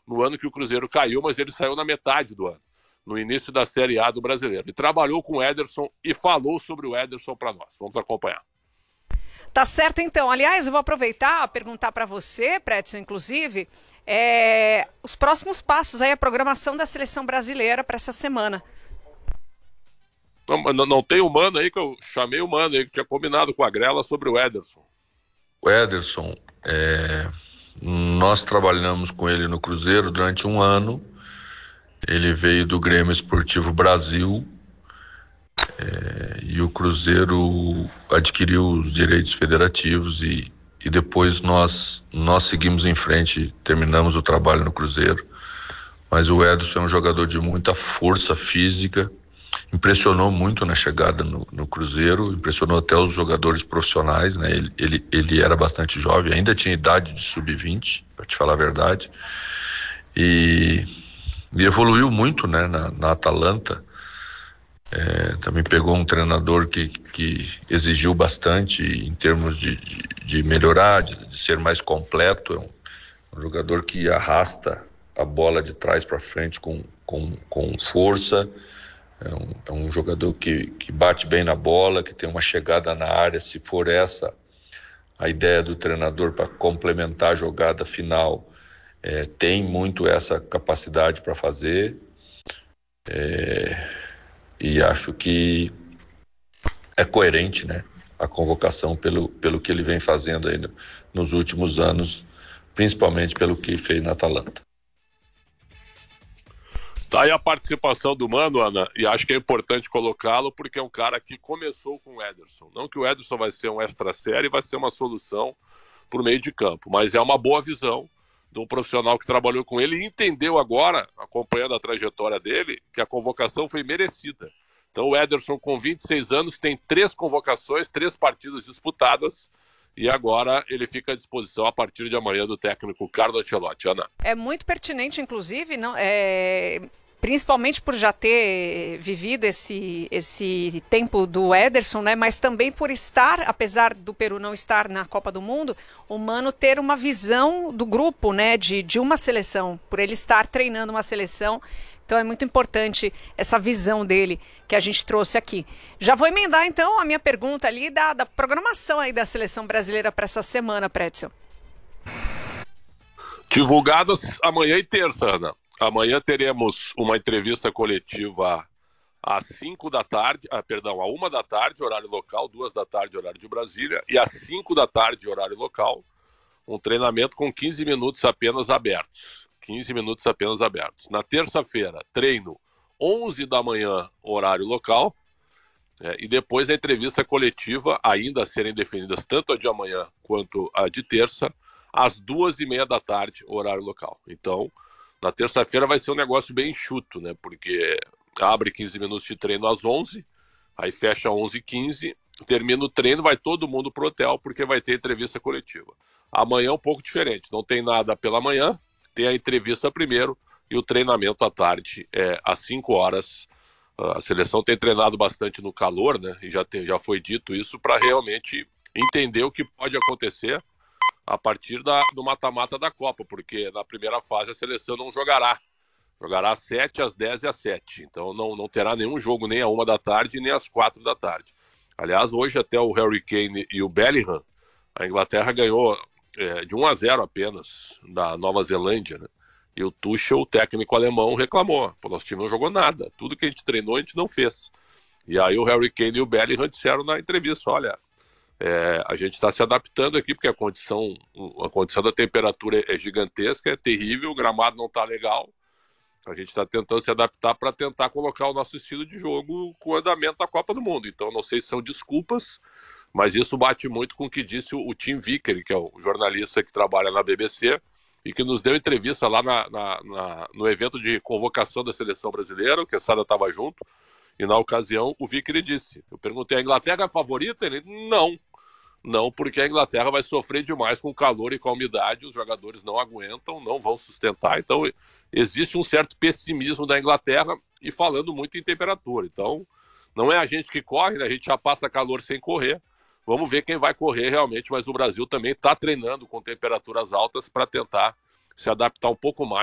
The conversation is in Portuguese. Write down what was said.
no ano que o Cruzeiro caiu, mas ele saiu na metade do ano, no início da Série A do Brasileiro. E trabalhou com o Ederson e falou sobre o Ederson para nós. Vamos acompanhar. Tá certo, então. Aliás, eu vou aproveitar perguntar para você, Prétio, inclusive, os próximos passos aí, a programação da seleção brasileira para essa semana. Não tem o Mano aí, que eu chamei o Mano aí, que tinha combinado com a Grela sobre o Ederson. O Ederson, nós trabalhamos com ele no Cruzeiro durante um ano. Ele veio do Grêmio Esportivo Brasil, e o Cruzeiro adquiriu os direitos federativos e depois nós seguimos em frente, terminamos o trabalho no Cruzeiro. Mas o Ederson é um jogador de muita força física, impressionou muito na chegada no Cruzeiro, impressionou até os jogadores profissionais, né? Ele era bastante jovem, ainda tinha idade de sub-20, para te falar a verdade, e evoluiu muito, né, na Atalanta. Também pegou um treinador que exigiu bastante em termos de melhorar, de ser mais completo. É um jogador que arrasta a bola de trás para frente com força. É um jogador que bate bem na bola, que tem uma chegada na área, se for essa a ideia do treinador para complementar a jogada final, tem muito essa capacidade para fazer. E acho que é coerente, né, a convocação pelo que ele vem fazendo aí nos últimos anos, principalmente pelo que fez na Atalanta. Tá aí a participação do Mano, Ana, e acho que é importante colocá-lo porque é um cara que começou com o Ederson. Não que o Ederson vai ser um extra-série, vai ser uma solução por meio de campo, mas é uma boa visão de um profissional que trabalhou com ele e entendeu agora, acompanhando a trajetória dele, que a convocação foi merecida. Então o Ederson, com 26 anos, tem 3 convocações, 3 partidas disputadas, e agora ele fica à disposição a partir de amanhã do técnico Carlo Ancelotti. Ana. É muito pertinente, inclusive, não, principalmente por já ter vivido esse tempo do Ederson, né? Mas também por estar, apesar do Peru não estar na Copa do Mundo, o Mano ter uma visão do grupo, né? De uma seleção, por ele estar treinando uma seleção. Então é muito importante essa visão dele que a gente trouxe aqui. Já vou emendar então a minha pergunta ali da programação aí da seleção brasileira para essa semana, Prétio. Divulgadas amanhã e terça, Ana. Amanhã teremos uma entrevista coletiva às 5 da tarde, à 1 da tarde, horário local, 2 da tarde, horário de Brasília, e às 5 da tarde, horário local, um treinamento com 15 minutos apenas abertos. 15 minutos apenas abertos. Na terça-feira, treino 11 da manhã, horário local, e depois a entrevista coletiva, ainda a serem definidas tanto a de amanhã quanto a de terça, às 2:30 da tarde, horário local. Então, na terça-feira vai ser um negócio bem enxuto, né? Porque abre 15 minutos de treino às 11, aí fecha 11h15, termina o treino, vai todo mundo pro hotel, porque vai ter entrevista coletiva. Amanhã é um pouco diferente, não tem nada pela manhã, tem a entrevista primeiro e o treinamento à tarde às 5 horas. A seleção tem treinado bastante no calor, né? E já foi dito isso para realmente entender o que pode acontecer a partir do mata-mata da Copa, porque na primeira fase a seleção não jogará. Jogará às 7, às 10 e às 7. Então não terá nenhum jogo nem à 1 da tarde, nem às 4 da tarde. Aliás, hoje até o Harry Kane e o Bellingham, a Inglaterra ganhou de 1-0 apenas da Nova Zelândia, né? E o Tuchel, o técnico alemão, reclamou. Pô, nosso time não jogou nada. Tudo que a gente treinou, a gente não fez. E aí o Harry Kane e o Bellingham disseram na entrevista, olha, a gente está se adaptando aqui, porque a condição da temperatura é gigantesca, é terrível, o gramado não está legal. A gente está tentando se adaptar para tentar colocar o nosso estilo de jogo com o andamento da Copa do Mundo. Então, não sei se são desculpas, mas isso bate muito com o que disse o Tim Vickery, que é o jornalista que trabalha na BBC, e que nos deu entrevista lá no evento de convocação da seleção brasileira, o Quesada estava junto, e na ocasião o Vickery disse, eu perguntei, a Inglaterra é a favorita? Ele, não, porque a Inglaterra vai sofrer demais com o calor e com a umidade, os jogadores não aguentam, não vão sustentar, então existe um certo pessimismo da Inglaterra, e falando muito em temperatura, então não é a gente que corre, né? A gente já passa calor sem correr. Vamos ver quem vai correr realmente, mas o Brasil também está treinando com temperaturas altas para tentar se adaptar um pouco mais